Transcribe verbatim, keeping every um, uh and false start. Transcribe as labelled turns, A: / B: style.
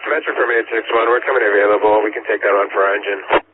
A: metric from eight six one. We're coming available. We can take that on for our engine.